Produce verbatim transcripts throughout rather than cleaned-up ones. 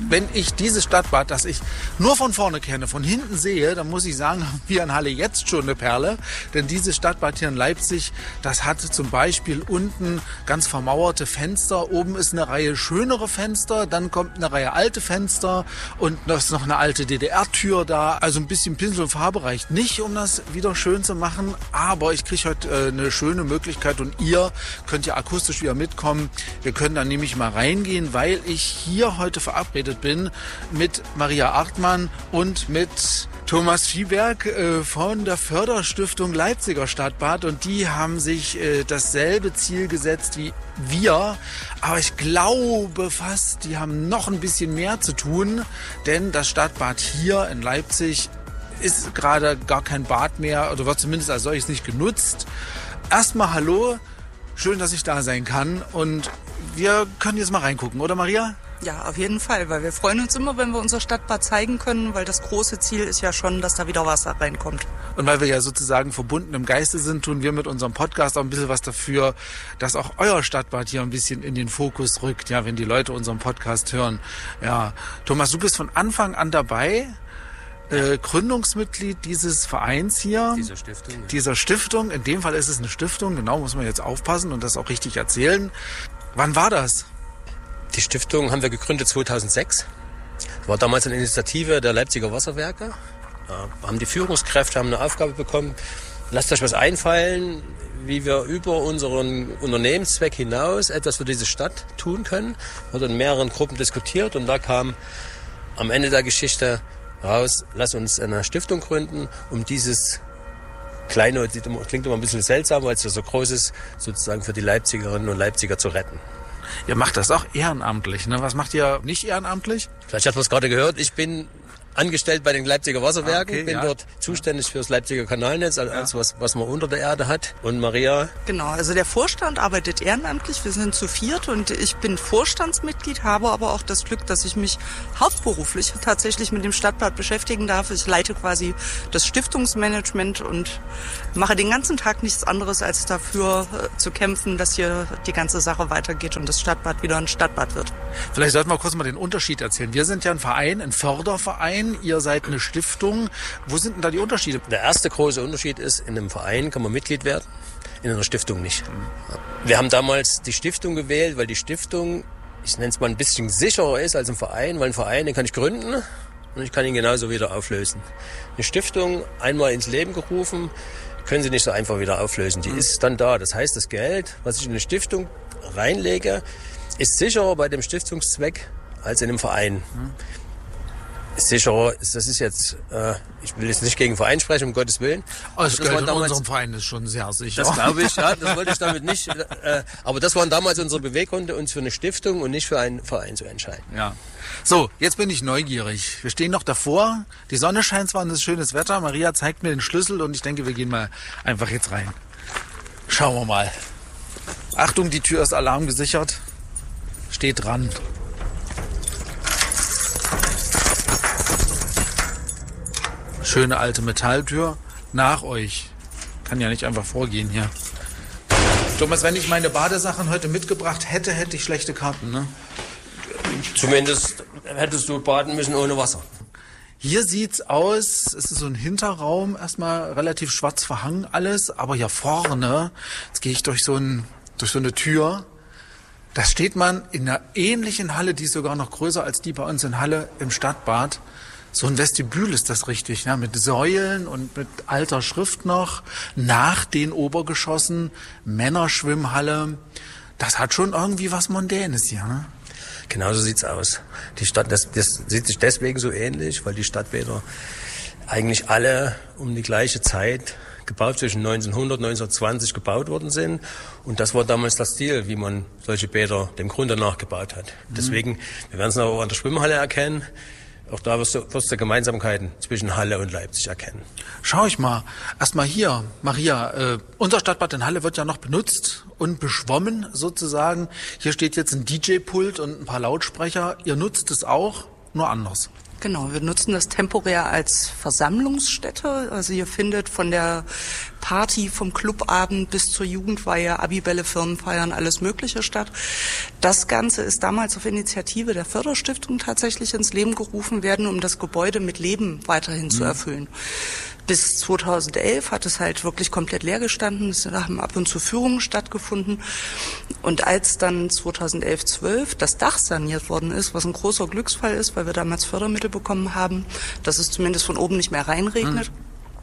wenn ich dieses Stadtbad, das ich nur von vorne kenne, von hinten sehe, dann muss ich sagen, haben wir in Halle jetzt schon eine Perle. Denn dieses Stadtbad hier in Leipzig, das hat zum Beispiel unten ganz vermauerte Fenster. Oben ist eine Reihe schönere Fenster, dann kommt eine Reihe alte Fenster und da ist noch eine alte D D R-Tür da. Also ein bisschen Pinsel und Farbe reicht nicht, um das wieder schön zu machen. Aber ich kriege heute äh, eine schöne Möglichkeit und ihr könnt ja akustisch wieder mitkommen. Wir können dann nämlich mal reingehen, weil ich hier heute verabredet bin mit Maria Artmann und mit Thomas Schieberg äh, von der Förderstiftung Leipziger Stadtbad. Und die haben sich äh, dasselbe Ziel gesetzt wie wir. Aber ich glaube fast, die haben noch ein bisschen mehr zu tun. Denn das Stadtbad hier in Leipzig ist gerade gar kein Bad mehr oder wird zumindest als solches nicht genutzt. Erstmal hallo, schön, dass ich da sein kann. Und wir können jetzt mal reingucken, oder Maria? Ja, auf jeden Fall, weil wir freuen uns immer, wenn wir unser Stadtbad zeigen können, weil das große Ziel ist ja schon, dass da wieder Wasser reinkommt. Und weil wir ja sozusagen verbunden im Geiste sind, tun wir mit unserem Podcast auch ein bisschen was dafür, dass auch euer Stadtbad hier ein bisschen in den Fokus rückt, ja, wenn die Leute unseren Podcast hören. Ja, Thomas, du bist von Anfang an dabei, äh, Gründungsmitglied dieses Vereins hier. Dieser Stiftung. Ja. Dieser Stiftung, in dem Fall ist es eine Stiftung, genau, muss man jetzt aufpassen und das auch richtig erzählen. Wann war das? Die Stiftung haben wir gegründet zweitausendsechs. Das war damals eine Initiative der Leipziger Wasserwerke. Da haben die Führungskräfte haben eine Aufgabe bekommen. Lasst euch was einfallen, wie wir über unseren Unternehmenszweck hinaus etwas für diese Stadt tun können. Wurde in mehreren Gruppen diskutiert und da kam am Ende der Geschichte raus, lasst uns eine Stiftung gründen, um dieses kleine, klingt immer ein bisschen seltsam, weil es ja so groß ist, sozusagen für die Leipzigerinnen und Leipziger zu retten. Ihr macht das auch ehrenamtlich, ne? Was macht ihr nicht ehrenamtlich? Vielleicht hat man es gerade gehört. Ich bin angestellt bei den Leipziger Wasserwerken, okay, bin ja. dort zuständig fürs Leipziger Kanalnetz, also alles, was, was man unter der Erde hat. Und Maria? Genau, also der Vorstand arbeitet ehrenamtlich, wir sind zu viert und ich bin Vorstandsmitglied, habe aber auch das Glück, dass ich mich hauptberuflich tatsächlich mit dem Stadtbad beschäftigen darf. Ich leite quasi das Stiftungsmanagement und mache den ganzen Tag nichts anderes, als dafür äh, zu kämpfen, dass hier die ganze Sache weitergeht und das Stadtbad wieder ein Stadtbad wird. Vielleicht sollten wir kurz mal den Unterschied erzählen. Wir sind ja ein Verein, ein Förderverein. Ihr seid eine Stiftung. Wo sind denn da die Unterschiede? Der erste große Unterschied ist, in einem Verein kann man Mitglied werden, in einer Stiftung nicht. Wir haben damals die Stiftung gewählt, weil die Stiftung, ich nenne es mal, ein bisschen sicherer ist als ein Verein, weil ein Verein, den kann ich gründen und ich kann ihn genauso wieder auflösen. Eine Stiftung, einmal ins Leben gerufen, können Sie nicht so einfach wieder auflösen. Die mhm. ist dann da. Das heißt, das Geld, was ich in eine Stiftung reinlege, ist sicherer bei dem Stiftungszweck als in einem Verein. Mhm. Sicherer, das ist jetzt, äh, ich will jetzt nicht gegen den Verein sprechen, um Gottes Willen. Oh, das, das Geld in damals, unserem Verein ist schon sehr sicher. Das glaube ich, ja, das wollte ich damit nicht. Äh, aber das waren damals unsere Beweggründe, uns für eine Stiftung und nicht für einen Verein zu entscheiden. Ja. So, jetzt bin ich neugierig. Wir stehen noch davor. Die Sonne scheint zwar und es ist schönes Wetter. Maria zeigt mir den Schlüssel und ich denke, wir gehen mal einfach jetzt rein. Schauen wir mal. Achtung, die Tür ist alarmgesichert. Steht dran. Schöne alte Metalltür. Nach euch. Kann ja nicht einfach vorgehen hier. Thomas, wenn ich meine Badesachen heute mitgebracht hätte, hätte ich schlechte Karten, ne? Zumindest hättest du baden müssen ohne Wasser. Hier sieht's aus, es ist so ein Hinterraum, erstmal relativ schwarz verhangen alles, aber hier vorne, jetzt gehe ich durch so, ein, durch so eine Tür, da steht man in einer ähnlichen Halle, die ist sogar noch größer als die bei uns in Halle im Stadtbad. So ein Vestibül ist das richtig, ja, mit Säulen und mit alter Schrift noch, nach den Obergeschossen, Männerschwimmhalle. Das hat schon irgendwie was Mondänes hier, ne? Genau so sieht's aus. Die Stadt, das, das sieht sich deswegen so ähnlich, weil die Stadtbäder eigentlich alle um die gleiche Zeit gebaut, zwischen neunzehnhundert, neunzehnhundertzwanzig gebaut worden sind. Und das war damals der Stil, wie man solche Bäder dem Grunde nach gebaut hat. Mhm. Deswegen, wir werden es noch auch an der Schwimmhalle erkennen. Auch da wirst du, wirst du Gemeinsamkeiten zwischen Halle und Leipzig erkennen. Schau ich mal. Erstmal hier, Maria, äh, unser Stadtbad in Halle wird ja noch benutzt und beschwommen sozusagen. Hier steht jetzt ein D J-Pult und ein paar Lautsprecher. Ihr nutzt es auch, nur anders. Genau, wir nutzen das temporär als Versammlungsstätte. Also hier findet von der Party, vom Clubabend bis zur Jugendweihe, Abibälle, Firmenfeiern, alles Mögliche statt. Das Ganze ist damals auf Initiative der Förderstiftung tatsächlich ins Leben gerufen werden, um das Gebäude mit Leben weiterhin mhm. zu erfüllen. Bis zweitausendelf hat es halt wirklich komplett leer gestanden. Es haben ab und zu Führungen stattgefunden. Und als dann zweitausendelf, zwölf das Dach saniert worden ist, was ein großer Glücksfall ist, weil wir damals Fördermittel bekommen haben, dass es zumindest von oben nicht mehr reinregnet.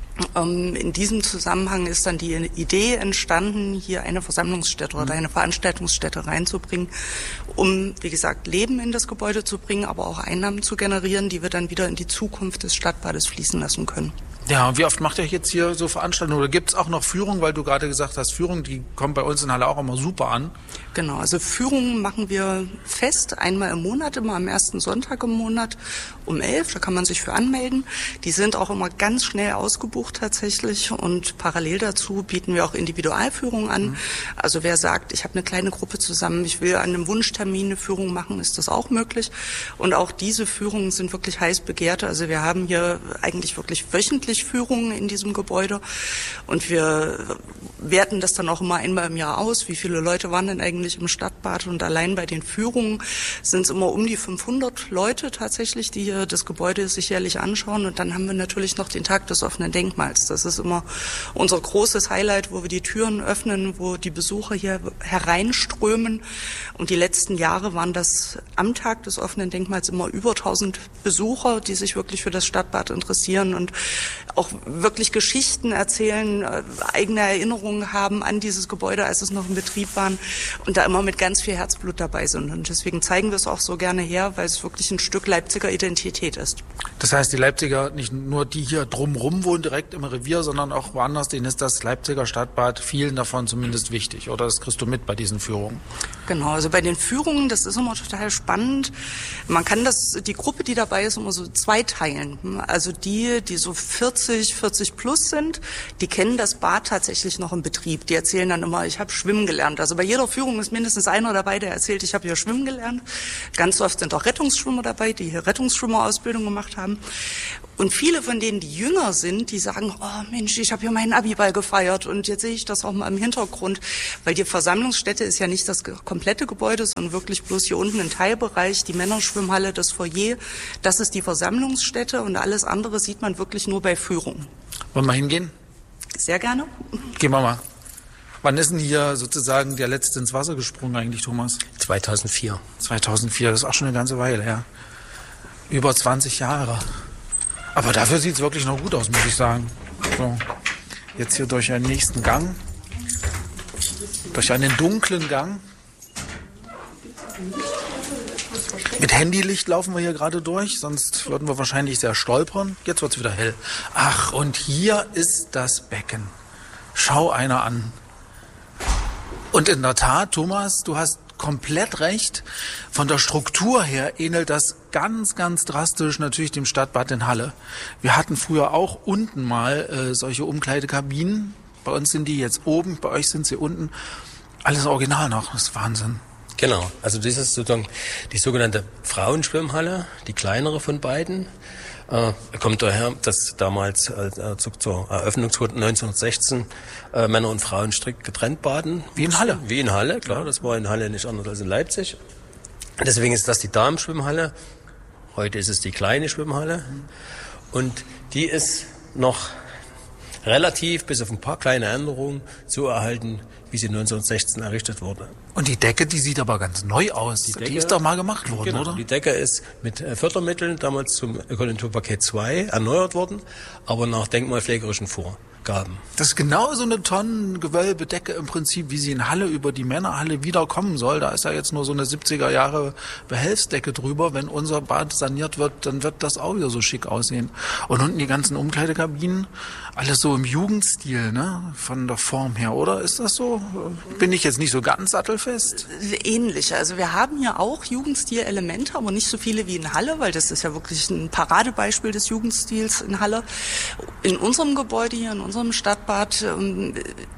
Mhm. In diesem Zusammenhang ist dann die Idee entstanden, hier eine Versammlungsstätte oder eine Veranstaltungsstätte reinzubringen, um, wie gesagt, Leben in das Gebäude zu bringen, aber auch Einnahmen zu generieren, die wir dann wieder in die Zukunft des Stadtbades fließen lassen können. Ja, und wie oft macht ihr jetzt hier so Veranstaltungen? Oder gibt es auch noch Führungen, weil du gerade gesagt hast, Führungen, die kommen bei uns in Halle auch immer super an. Genau, also Führungen machen wir fest, einmal im Monat, immer am ersten Sonntag im Monat um elf, da kann man sich für anmelden. Die sind auch immer ganz schnell ausgebucht tatsächlich und parallel dazu bieten wir auch Individualführungen an. Mhm. Also wer sagt, ich habe eine kleine Gruppe zusammen, ich will an einem Wunschtermin eine Führung machen, ist das auch möglich. Und auch diese Führungen sind wirklich heiß begehrt. Also wir haben hier eigentlich wirklich wöchentlich Führungen in diesem Gebäude und wir werten das dann auch immer einmal im Jahr aus, wie viele Leute waren denn eigentlich im Stadtbad, und allein bei den Führungen sind es immer um die fünfhundert Leute tatsächlich, die hier das Gebäude sich jährlich anschauen. Und dann haben wir natürlich noch den Tag des offenen Denkmals. Das ist immer unser großes Highlight, wo wir die Türen öffnen, wo die Besucher hier hereinströmen, und die letzten Jahre waren das am Tag des offenen Denkmals immer über tausend Besucher, die sich wirklich für das Stadtbad interessieren und auch wirklich Geschichten erzählen, eigene Erinnerungen haben an dieses Gebäude, als es noch in Betrieb war, und da immer mit ganz viel Herzblut dabei sind. Und deswegen zeigen wir es auch so gerne her, weil es wirklich ein Stück Leipziger Identität ist. Das heißt, die Leipziger, nicht nur die hier drumrum wohnen, direkt im Revier, sondern auch woanders, denen ist das Leipziger Stadtbad, vielen davon zumindest wichtig. Oder das kriegst du mit bei diesen Führungen? Genau, also bei den Führungen, das ist immer total spannend. Man kann das, die Gruppe, die dabei ist, immer so zweiteilen. Also die, die so vierzig, vierzig plus sind, die kennen das Bad tatsächlich noch im Betrieb. Die erzählen dann immer, ich habe schwimmen gelernt. Also bei jeder Führung ist mindestens einer dabei, der erzählt, ich habe hier schwimmen gelernt. Ganz oft sind auch Rettungsschwimmer dabei, die hier Rettungsschwimmerausbildung gemacht haben. Und viele von denen, die jünger sind, die sagen, oh Mensch, ich habe hier meinen Abiball gefeiert und jetzt sehe ich das auch mal im Hintergrund, weil die Versammlungsstätte ist ja nicht das komplette Gebäude, sondern wirklich bloß hier unten ein Teilbereich, die Männerschwimmhalle, das Foyer, das ist die Versammlungsstätte, und alles andere sieht man wirklich nur bei Führungen. Wollen wir hingehen? Sehr gerne. Gehen wir mal. Wann ist denn hier sozusagen der Letzte ins Wasser gesprungen eigentlich, Thomas? zweitausendvier. zweitausendvier, das ist auch schon eine ganze Weile her. Über zwanzig Jahre. Aber dafür sieht es wirklich noch gut aus, muss ich sagen. So, jetzt hier durch einen nächsten Gang. Durch einen dunklen Gang. Mit Handylicht laufen wir hier gerade durch, sonst würden wir wahrscheinlich sehr stolpern. Jetzt wird es wieder hell. Ach, und hier ist das Becken. Schau einer an. Und in der Tat, Thomas, du hast komplett recht. Von der Struktur her ähnelt das ganz, ganz drastisch natürlich dem Stadtbad in Halle. Wir hatten früher auch unten mal äh, solche Umkleidekabinen. Bei uns sind die jetzt oben, bei euch sind sie unten. Alles original noch, das ist Wahnsinn. Genau, also das ist sozusagen die sogenannte Frauenschwimmhalle, die kleinere von beiden. Äh, kommt daher, dass damals äh, zu, zur Eröffnungsquote neunzehnhundertsechzehn äh, Männer und Frauen strikt getrennt baden. Wie in Halle? Wie in Halle, klar, das war in Halle nicht anders als in Leipzig. Deswegen ist das die Damenschwimmhalle. Heute ist es die kleine Schwimmhalle. Und die ist noch relativ, bis auf ein paar kleine Änderungen, so erhalten, wie sie neunzehnhundertsechzehn errichtet wurde. Und die Decke, die sieht aber ganz neu aus. Die, Decke, die ist doch mal gemacht worden, genau, oder? Die Decke ist mit Fördermitteln damals zum Ökokulturpaket zwei erneuert worden, aber nach denkmalpflegerischen Vorgaben. Das ist genau so eine Tonnengewölbedecke im Prinzip, wie sie in Halle über die Männerhalle wiederkommen soll. Da ist ja jetzt nur so eine siebziger Jahre Behelfsdecke drüber. Wenn unser Bad saniert wird, dann wird das auch wieder so schick aussehen. Und unten die ganzen Umkleidekabinen, alles so im Jugendstil, ne? Von der Form her, oder? Ist das so? Bin ich jetzt nicht so ganz sattelfest? Ähnlich. Also wir haben hier auch Jugendstil-Elemente, aber nicht so viele wie in Halle, weil das ist ja wirklich ein Paradebeispiel des Jugendstils in Halle. In unserem Gebäude hier, in unserem Stadtbad,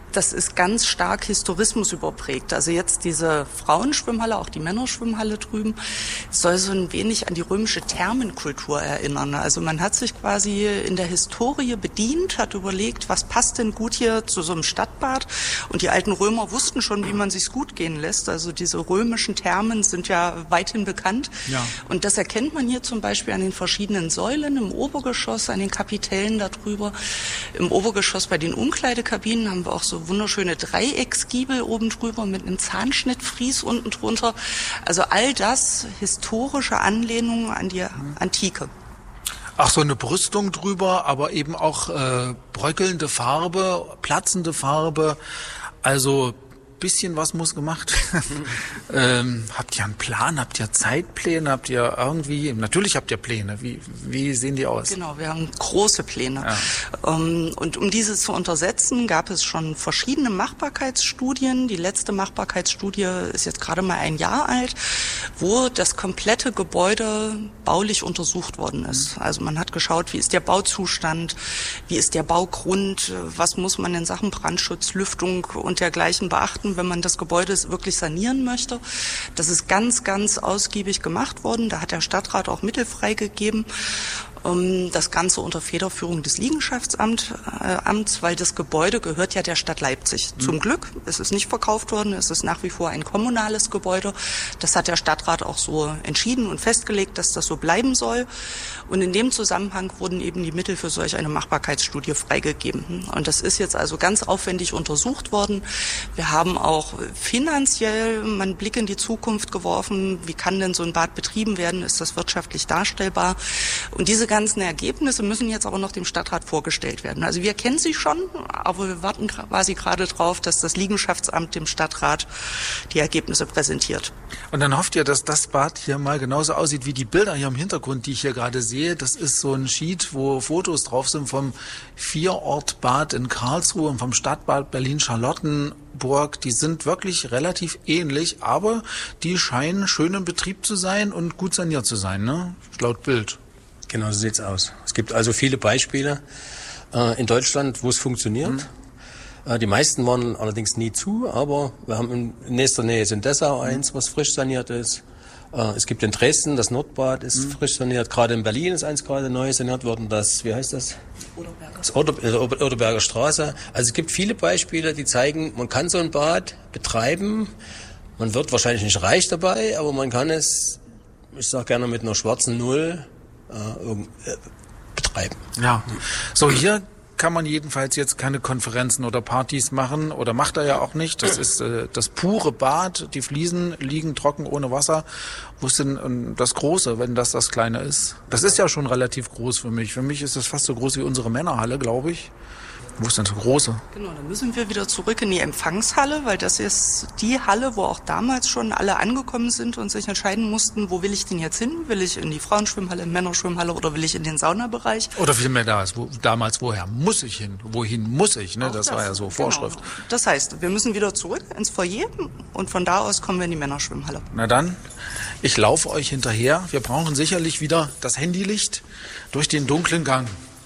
Das ist ganz stark Historismus überprägt. Also jetzt diese Frauenschwimmhalle, auch die Männerschwimmhalle drüben, soll so ein wenig an die römische Thermenkultur erinnern. Also man hat sich quasi in der Historie bedient, hat überlegt, was passt denn gut hier zu so einem Stadtbad. Und die alten Römer wussten schon, wie man sich's gut gehen lässt. Also diese römischen Thermen sind ja weithin bekannt. Ja. Und das erkennt man hier zum Beispiel an den verschiedenen Säulen im Obergeschoss, an den Kapitellen darüber. Im Obergeschoss bei den Umkleidekabinen haben wir auch so wunderschöne Dreiecksgiebel oben drüber mit einem Zahnschnittfries unten drunter. Also all das historische Anlehnungen an die Antike. Ach, so eine Brüstung drüber, aber eben auch äh, bröckelnde Farbe, platzende Farbe. Also bisschen was muss gemacht werden. ähm, habt ihr einen Plan? Habt ihr Zeitpläne? Habt ihr irgendwie, natürlich habt ihr Pläne. Wie, wie sehen die aus? Genau, wir haben große Pläne. Ja. Ähm, und um diese zu untersetzen, gab es schon verschiedene Machbarkeitsstudien. Die letzte Machbarkeitsstudie ist jetzt gerade mal ein Jahr alt, wo das komplette Gebäude baulich untersucht worden ist. Also man hat geschaut, wie ist der Bauzustand, wie ist der Baugrund, was muss man in Sachen Brandschutz, Lüftung und dergleichen beachten, wenn man das Gebäude wirklich sanieren möchte. Das ist ganz, ganz ausgiebig gemacht worden. Da hat der Stadtrat auch Mittel freigegeben. Das Ganze unter Federführung des Liegenschaftsamts, äh, weil das Gebäude gehört ja der Stadt Leipzig. Mhm. Zum Glück, es ist nicht verkauft worden, es ist nach wie vor ein kommunales Gebäude. Das hat der Stadtrat auch so entschieden und festgelegt, dass das so bleiben soll. Und in dem Zusammenhang wurden eben die Mittel für solch eine Machbarkeitsstudie freigegeben. Und das ist jetzt also ganz aufwendig untersucht worden. Wir haben auch finanziell mal einen Blick in die Zukunft geworfen. Wie kann denn so ein Bad betrieben werden? Ist das wirtschaftlich darstellbar? Und diese ganzen Ergebnisse müssen jetzt aber noch dem Stadtrat vorgestellt werden. Also wir kennen sie schon, aber wir warten quasi gerade drauf, dass das Liegenschaftsamt dem Stadtrat die Ergebnisse präsentiert. Und dann hofft ihr, dass das Bad hier mal genauso aussieht wie die Bilder hier im Hintergrund, die ich hier gerade sehe. Das ist so ein Sheet, wo Fotos drauf sind vom Vierortbad in Karlsruhe und vom Stadtbad Berlin-Charlottenburg. Die sind wirklich relativ ähnlich, aber die scheinen schön in Betrieb zu sein und gut saniert zu sein, ne? Laut Bild. Genau, so sieht's aus. Es gibt also viele Beispiele äh, in Deutschland, wo es funktioniert. Mhm. Äh, die meisten waren allerdings nie zu, aber wir haben in nächster Nähe ist in Dessau eins, was frisch saniert ist. Äh, es gibt in Dresden, das Nordbad ist mhm. frisch saniert. Gerade in Berlin ist eins gerade neu saniert worden. Das, wie heißt das? Oderberger. Das Oder, äh, Oderberger Straße. Also es gibt viele Beispiele, die zeigen, man kann so ein Bad betreiben. Man wird wahrscheinlich nicht reich dabei, aber man kann es, ich sage gerne, mit einer schwarzen Null Äh, betreiben. Ja, so hier kann man jedenfalls jetzt keine Konferenzen oder Partys machen oder macht er ja auch nicht. Das ist äh, das pure Bad, die Fliesen liegen trocken ohne Wasser. Wo ist denn äh, das Große, wenn das das Kleine ist? Das ist ja schon relativ groß für mich. Für mich ist das fast so groß wie unsere Männerhalle, glaube ich. Wo ist denn so große? Genau, dann müssen wir wieder zurück in die Empfangshalle, weil das ist die Halle, wo auch damals schon alle angekommen sind und sich entscheiden mussten, wo will ich denn jetzt hin? Will ich in die Frauenschwimmhalle, in die Männerschwimmhalle oder will ich in den Saunabereich? Oder vielmehr da ist, wo, damals, woher muss ich hin? Wohin muss ich? Ne? Das, das war ja so Vorschrift. Genau. Das heißt, wir müssen wieder zurück ins Foyer und von da aus kommen wir in die Männerschwimmhalle. Na dann, ich laufe euch hinterher. Wir brauchen sicherlich wieder das Handylicht durch den dunklen Gang.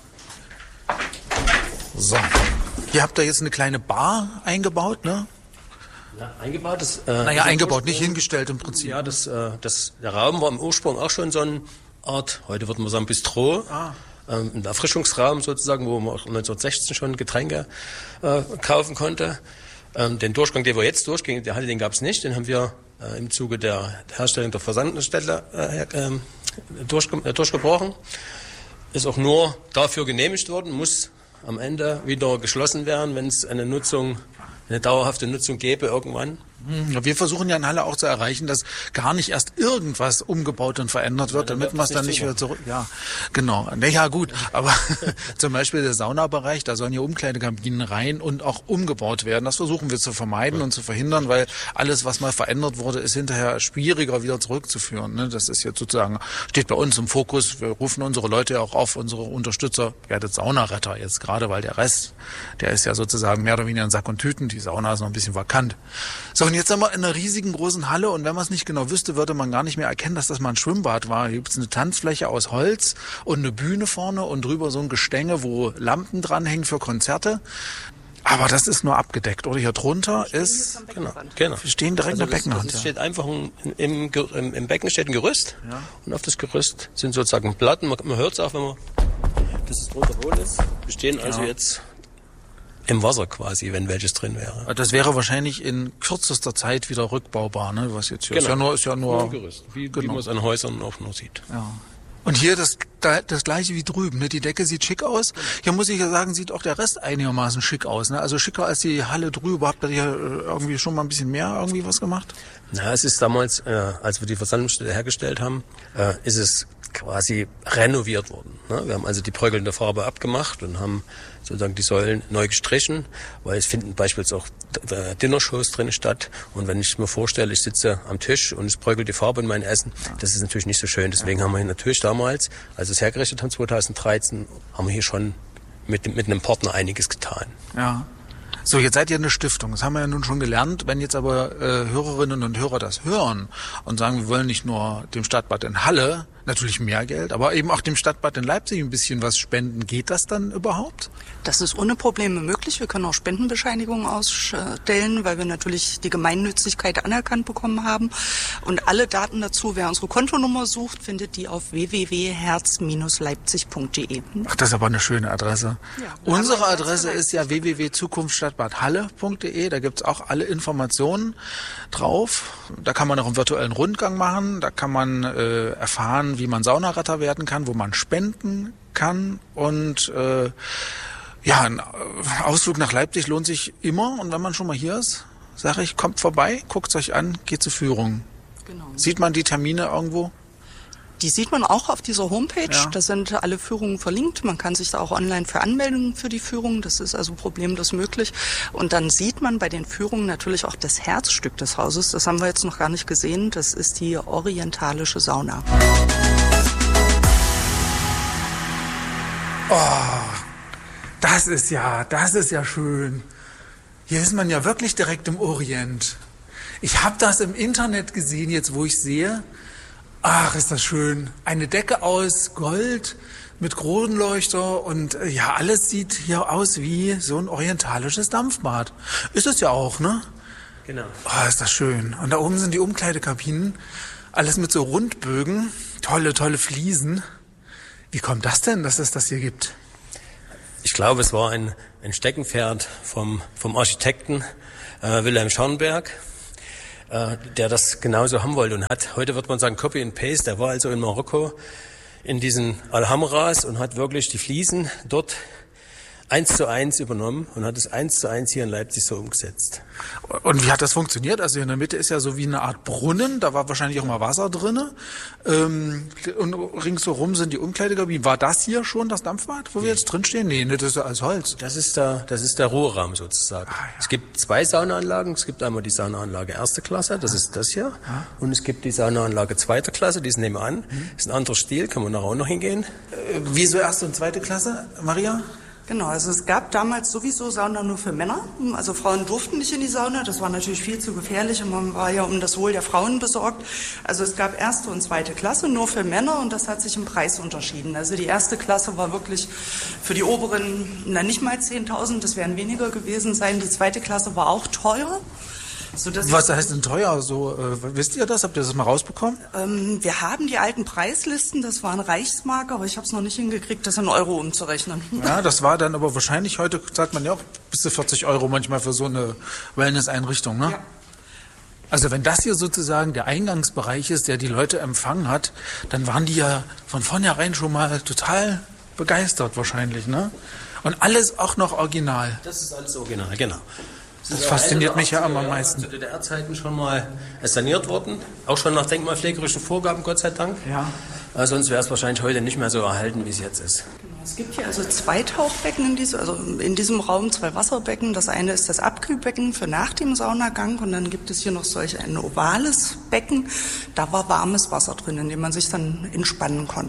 So, hier habt ihr jetzt eine kleine Bar eingebaut, ne? Ja, eingebaut ist... Äh, naja, eingebaut, nicht hingestellt im Prinzip. Ja, das, äh, das, der Raum war im Ursprung auch schon so eine Art, heute würde man sagen Bistro, ah. ähm, ein Erfrischungsraum sozusagen, wo man auch neunzehnhundertsechzehn schon Getränke äh, kaufen konnte. Ähm, den Durchgang, den wir jetzt durchgehen, der Halle, den gab es nicht, den haben wir äh, im Zuge der Herstellung der Versandstelle äh, äh, durchge äh, durchgebrochen. Ist auch nur dafür genehmigt worden, muss am Ende wieder geschlossen werden, wenn es eine Nutzung, eine dauerhafte Nutzung gäbe irgendwann. Wir versuchen ja in Halle auch zu erreichen, dass gar nicht erst irgendwas umgebaut und verändert wird, ja, damit man es dann nicht wieder zurück... Ja, genau. Naja, gut. Aber zum Beispiel der Saunabereich, da sollen ja Umkleidekabinen rein und auch umgebaut werden. Das versuchen wir zu vermeiden ja. und zu verhindern, weil alles, was mal verändert wurde, ist hinterher schwieriger wieder zurückzuführen. Ne? Das ist jetzt sozusagen, steht bei uns im Fokus. Wir rufen unsere Leute ja auch auf, unsere Unterstützer, werdet Saunaretter jetzt gerade, weil der Rest, der ist ja sozusagen mehr oder weniger in Sack und Tüten. Die Sauna ist noch ein bisschen vakant. So, und jetzt sind wir in einer riesigen großen Halle und wenn man es nicht genau wüsste, würde man gar nicht mehr erkennen, dass das mal ein Schwimmbad war. Hier gibt es eine Tanzfläche aus Holz und eine Bühne vorne und drüber so ein Gestänge, wo Lampen dranhängen für Konzerte. Aber das ist nur abgedeckt, oder? Hier drunter ist... Genau, genau. Wir stehen direkt Also in der das, Beckenrand. das steht einfach ein, im, im, im Becken steht ein Gerüst. Ja. Und auf das Gerüst sind sozusagen Platten. Man, man hört es auch, wenn man das ist drunter hohl ist. Wir stehen also ja. jetzt im Wasser quasi, wenn welches drin wäre. Das wäre wahrscheinlich in kürzester Zeit wieder rückbaubar, ne? Was jetzt hier genau. ist ja nur, ist ja nur, nur ein Gerüst, wie, genau. wie man es an Häusern auch nur sieht. Ja. Und hier das, das gleiche wie drüben, ne? Die Decke sieht schick aus. Hier muss ich ja sagen, sieht auch der Rest einigermaßen schick aus, ne? Also schicker als die Halle drüber. Habt ihr hier irgendwie schon mal ein bisschen mehr irgendwie was gemacht? Na, es ist damals, äh, als wir die Versammlungsstätte hergestellt haben, äh, ist es quasi renoviert worden. Ne? Wir haben also die bröckelnde Farbe abgemacht und haben sozusagen die Säulen neu gestrichen, weil es finden beispielsweise auch Dinnershows drin statt. Und wenn ich mir vorstelle, ich sitze am Tisch und es bröckelt die Farbe in mein Essen, das ist natürlich nicht so schön. Deswegen haben wir hier natürlich damals, als wir es hergerichtet haben, zweitausenddreizehn, haben wir hier schon mit, mit einem Partner einiges getan. Ja. So, jetzt seid ihr eine Stiftung. Das haben wir ja nun schon gelernt. Wenn jetzt aber äh, Hörerinnen und Hörer das hören und sagen, wir wollen nicht nur dem Stadtbad in Halle natürlich mehr Geld, aber eben auch dem Stadtbad in Leipzig ein bisschen was spenden, geht das dann überhaupt? Das ist ohne Probleme möglich. Wir können auch Spendenbescheinigungen ausstellen, weil wir natürlich die Gemeinnützigkeit anerkannt bekommen haben. Und alle Daten dazu, wer unsere Kontonummer sucht, findet die auf w w w punkt herz Bindestrich leipzig punkt d e. Ach, das ist aber eine schöne Adresse. Ja, unsere Adresse ist ja w w w punkt zukunftsstadtbadhalle punkt d e. Da gibt's auch alle Informationen drauf. Da kann man auch einen virtuellen Rundgang machen. Da kann man äh, erfahren, wie man Saunaretter werden kann, wo man spenden kann. Und äh, ja, ein Ausflug nach Leipzig lohnt sich immer. Und wenn man schon mal hier ist, sage ich, kommt vorbei, guckt's euch an, geht zur Führung. Genau. Sieht man die Termine irgendwo? Die sieht man auch auf dieser Homepage. Ja. Da sind alle Führungen verlinkt. Man kann sich da auch online für anmelden für die Führung. Das ist also problemlos möglich. Und dann sieht man bei den Führungen natürlich auch das Herzstück des Hauses. Das haben wir jetzt noch gar nicht gesehen. Das ist die orientalische Sauna. Oh, das ist ja, das ist ja schön. Hier ist man ja wirklich direkt im Orient. Ich habe das im Internet gesehen, jetzt wo ich sehe. Ach, ist das schön. Eine Decke aus Gold mit Kronleuchter und äh, ja, alles sieht hier aus wie so ein orientalisches Dampfbad. Ist es ja auch, ne? Genau. Oh, ist das schön. Und da oben sind die Umkleidekabinen. Alles mit so Rundbögen. Tolle, tolle Fliesen. Wie kommt das denn, dass es das hier gibt? Ich glaube, es war ein, ein Steckenpferd vom, vom Architekten äh, Wilhelm Scharnberg, äh, der das genauso haben wollte und hat, heute wird man sagen Copy and Paste, der war also in Marokko in diesen Alhamras und hat wirklich die Fliesen dort eins zu eins übernommen und hat es eins zu eins hier in Leipzig so umgesetzt. Und wie hat das funktioniert? Also in der Mitte ist ja so wie eine Art Brunnen, da war wahrscheinlich auch mal Wasser drin. Ähm, und ringsherum sind die Umkleidekabinen. War das hier schon das Dampfbad, wo wir jetzt drinstehen? Nee, das ist ja alles Holz. Das ist der, das ist der Ruheraum sozusagen. Ah, ja. Es gibt zwei Saunaanlagen. Es gibt einmal die Saunaanlage erste Klasse, das ist das hier. Ah. Und es gibt die Saunaanlage zweite Klasse, die ist nebenan. Mhm. Das ist ein anderer Stil, kann man nachher auch noch hingehen. Äh, wieso erste und zweite Klasse, Maria? Genau, also es gab damals sowieso Sauna nur für Männer. Also Frauen durften nicht in die Sauna, das war natürlich viel zu gefährlich und man war ja um das Wohl der Frauen besorgt. Also es gab erste und zweite Klasse nur für Männer und das hat sich im Preis unterschieden. Also die erste Klasse war wirklich für die oberen, na nicht mal zehntausend, das wären weniger gewesen sein. Die zweite Klasse war auch teurer. So, was heißt denn teuer? So, äh, wisst ihr das? Habt ihr das mal rausbekommen? Ähm, wir haben die alten Preislisten, das waren Reichsmark, aber ich habe es noch nicht hingekriegt, das in Euro umzurechnen. Ja, das war dann aber wahrscheinlich, heute sagt man ja auch bis zu vierzig Euro manchmal für so eine Wellness-Einrichtung, ne? Ja. Also wenn das hier sozusagen der Eingangsbereich ist, der die Leute empfangen hat, dann waren die ja von vornherein schon mal total begeistert wahrscheinlich, ne? Und alles auch noch original. Das ist alles original, genau. Das, das fasziniert mich ja am meisten. Zu D D R-Zeiten schon mal saniert worden, auch schon nach denkmalpflegerischen Vorgaben, Gott sei Dank. Ja. Äh, sonst wäre es wahrscheinlich heute nicht mehr so erhalten, wie es jetzt ist. Genau. Es gibt hier also zwei Tauchbecken in diesem, also in diesem Raum, zwei Wasserbecken. Das eine ist das Abkühlbecken für nach dem Saunagang und dann gibt es hier noch solch ein ovales Becken. Da war warmes Wasser drin, in dem man sich dann entspannen konnte.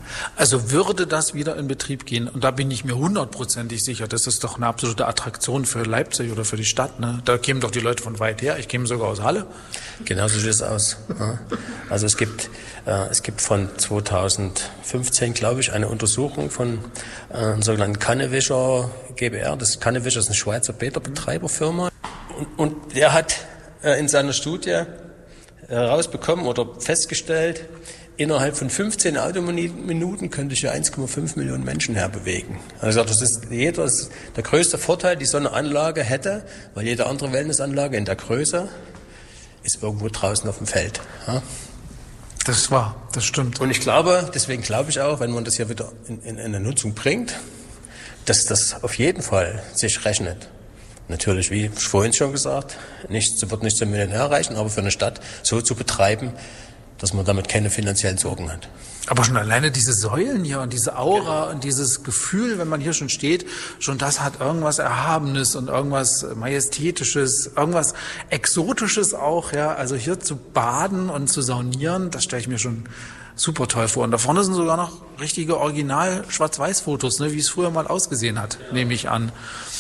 Also würde das wieder in Betrieb gehen, und da bin ich mir hundertprozentig sicher, das ist doch eine absolute Attraktion für Leipzig oder für die Stadt, ne? Da kämen doch die Leute von weit her, ich käme sogar aus Halle. Genau so sieht es aus. Ja. Also es gibt, äh, es gibt von zweitausendfünfzehn, glaube ich, eine Untersuchung von äh, einem sogenannten Kannewischer G b R. Das Kannewischer ist eine Schweizer Bäderbetreiberfirma. Und, und der hat äh, in seiner Studie herausbekommen oder festgestellt, innerhalb von fünfzehn Autominuten könnte ich ja eins Komma fünf Millionen Menschen herbewegen. Also das ist jeder, das ist der größte Vorteil, die so eine Anlage hätte, weil jede andere Wellnessanlage in der Größe ist irgendwo draußen auf dem Feld. Ja? Das ist wahr, das stimmt. Und ich glaube, deswegen glaube ich auch, wenn man das hier wieder in, in, in eine Nutzung bringt, dass das auf jeden Fall sich rechnet. Natürlich, wie vorhin schon gesagt, nichts, wird nicht zum Millionär erreichen, aber für eine Stadt so zu betreiben, dass man damit keine finanziellen Sorgen hat. Aber schon alleine diese Säulen hier und diese Aura und dieses Gefühl, wenn man hier schon steht, schon das hat irgendwas Erhabenes und irgendwas Majestätisches, irgendwas Exotisches auch, ja. Also hier zu baden und zu saunieren, das stelle ich mir schon super toll vor. Und da vorne sind sogar noch richtige Original-Schwarz-Weiß-Fotos, ne, wie es früher mal ausgesehen hat, nehme ich an.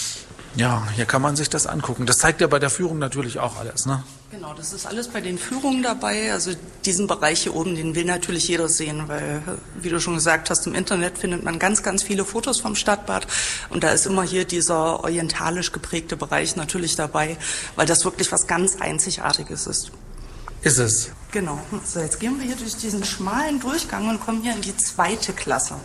Ja, hier kann man sich das angucken. Das zeigt ja bei der Führung natürlich auch alles, ne? Genau, das ist alles bei den Führungen dabei. Also diesen Bereich hier oben, den will natürlich jeder sehen, weil, wie du schon gesagt hast, im Internet findet man ganz, ganz viele Fotos vom Stadtbad. Und da ist immer hier dieser orientalisch geprägte Bereich natürlich dabei, weil das wirklich was ganz Einzigartiges ist. Ist es. Genau. So, jetzt gehen wir hier durch diesen schmalen Durchgang und kommen hier in die zweite Klasse.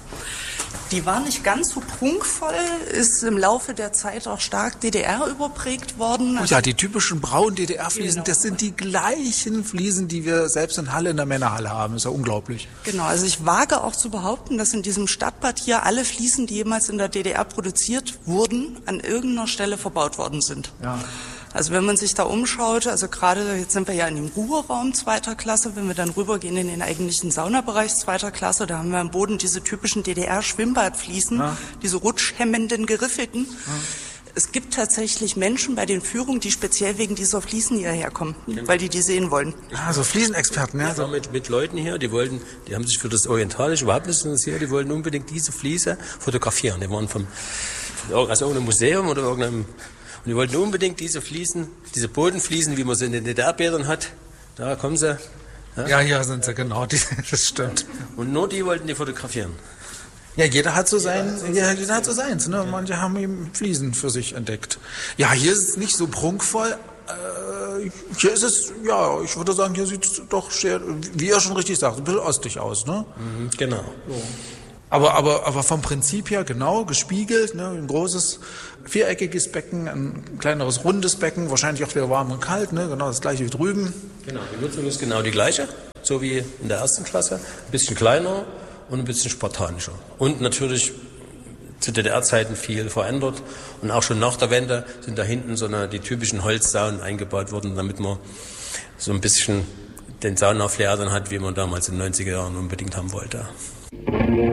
Die war nicht ganz so prunkvoll, ist im Laufe der Zeit auch stark D D R überprägt worden. Also ja, die typischen braunen D D R-Fliesen, genau. Das sind die gleichen Fliesen, die wir selbst in Halle in der Männerhalle haben. Ist ja unglaublich. Genau, also ich wage auch zu behaupten, dass in diesem Stadtbad hier alle Fliesen, die jemals in der D D R produziert wurden, an irgendeiner Stelle verbaut worden sind. Ja. Also wenn man sich da umschaut, also gerade jetzt sind wir ja in dem Ruheraum zweiter Klasse, wenn wir dann rübergehen in den eigentlichen Saunabereich zweiter Klasse, da haben wir am Boden diese typischen D D R-Schwimmbadfliesen, ja. Diese rutschhemmenden, geriffelten. Ja. Es gibt tatsächlich Menschen bei den Führungen, die speziell wegen dieser Fliesen hierher kommen, genau. Weil die die sehen wollen. Ah, so Fliesenexperten, ja. Ich war mit, mit Leuten hier, die wollten, die haben sich für das Orientalische überhaupt nicht interessiert, die wollten unbedingt diese Fliese fotografieren. Die waren vom, also irgendeinem Museum oder irgendeinem. Und die wollten unbedingt diese Fliesen, diese Bodenfliesen, wie man sie in den D D R-Bädern hat, da kommen sie. Ja, ja, hier sind sie, genau, die, das stimmt. Und nur die wollten die fotografieren. Ja, jeder hat so sein, ja, jeder hat so seins, ne? Manche haben eben Fliesen für sich entdeckt. Ja, hier ist es nicht so prunkvoll. Äh, hier ist es, ja, ich würde sagen, hier sieht es doch sehr, wie er schon richtig sagt, ein bisschen ostig aus, ne? Mhm, genau. So. Aber, aber, aber vom Prinzip her genau gespiegelt, ne, ein großes viereckiges Becken, ein kleineres rundes Becken, wahrscheinlich auch wieder warm und kalt, ne, genau das gleiche wie drüben. Genau, die Nutzung ist genau die gleiche, so wie in der ersten Klasse, ein bisschen kleiner und ein bisschen spartanischer. Und natürlich zu D D R-Zeiten viel verändert und auch schon nach der Wende sind da hinten so eine, die typischen Holzsaunen eingebaut worden, damit man so ein bisschen den Sauna-Flair dann hat, wie man damals in den neunziger Jahren unbedingt haben wollte.